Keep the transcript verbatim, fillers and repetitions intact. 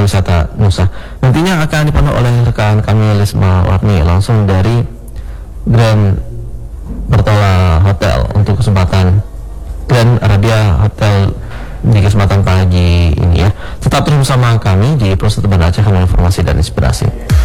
Desa Wisata Nusa. Nantinya akan dipandu oleh rekan kami Lisma Warni langsung dari Grand Bertola Hotel untuk kesempatan Grand Arabia Hotel di kesempatan pagi ini ya. Tetap terus bersama kami di Pro satu Banda Aceh, informasi dan inspirasi.